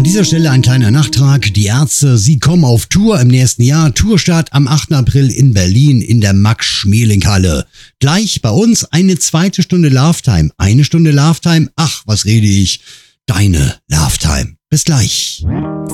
dieser Stelle ein kleiner Nachtrag. Die Ärzte, sie kommen auf Tour im nächsten Jahr. Tourstart am 8. April in Berlin in der Max-Schmeling-Halle. Gleich bei uns eine 2. Stunde Love-Time. 1 Stunde Love-Time. Ach, was rede ich? Deine Love-Time. Bis gleich.